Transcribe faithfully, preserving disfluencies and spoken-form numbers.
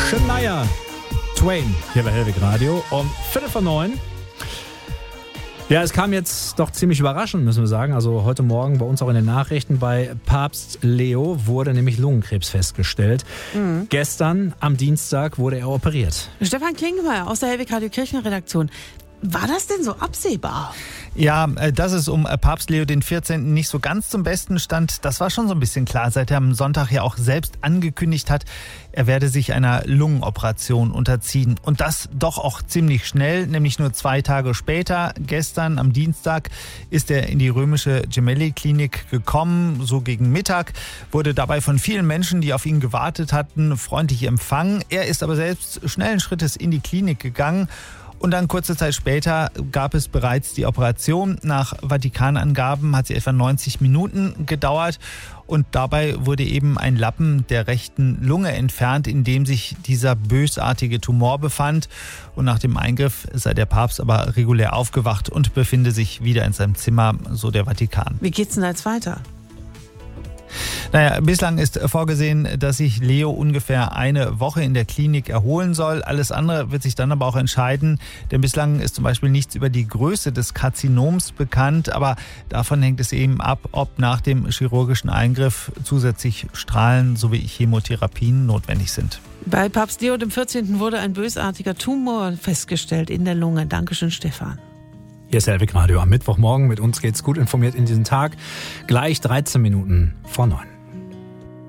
Shania Twain hier bei Hellwig Radio um Viertel vor neun. Ja, es kam jetzt doch ziemlich überraschend, müssen wir sagen. Also heute Morgen bei uns auch in den Nachrichten bei Papst Leo wurde nämlich Lungenkrebs festgestellt. Mhm. Gestern am Dienstag wurde er operiert. Stefan Klingmeier aus der Hellwig Radio Kirchenredaktion. War das denn so absehbar? Ja, dass es um Papst Leo den vierzehnten nicht so ganz zum Besten stand, das war schon so ein bisschen klar, seit er am Sonntag ja auch selbst angekündigt hat, er werde sich einer Lungenoperation unterziehen. Und das doch auch ziemlich schnell, nämlich nur zwei Tage später. Gestern am Dienstag ist er in die römische Gemelli-Klinik gekommen, so gegen Mittag, wurde dabei von vielen Menschen, die auf ihn gewartet hatten, freundlich empfangen. Er ist aber selbst schnellen Schrittes in die Klinik gegangen. Und dann kurze Zeit später gab es bereits die Operation. Nach Vatikanangaben hat sie etwa neunzig Minuten gedauert. Und dabei wurde eben ein Lappen der rechten Lunge entfernt, in dem sich dieser bösartige Tumor befand. Und nach dem Eingriff sei der Papst aber regulär aufgewacht und befinde sich wieder in seinem Zimmer, so der Vatikan. Wie geht's denn jetzt weiter? Naja, bislang ist vorgesehen, dass sich Leo ungefähr eine Woche in der Klinik erholen soll. Alles andere wird sich dann aber auch entscheiden, denn bislang ist zum Beispiel nichts über die Größe des Karzinoms bekannt, aber davon hängt es eben ab, ob nach dem chirurgischen Eingriff zusätzlich Strahlen sowie Chemotherapien notwendig sind. Bei Papst Leo dem vierzehnten wurde ein bösartiger Tumor festgestellt in der Lunge. Dankeschön, Stefan. Hier ist Hellwig Radio am Mittwochmorgen. Mit uns geht's gut informiert in diesen Tag. Gleich dreizehn Minuten vor neun.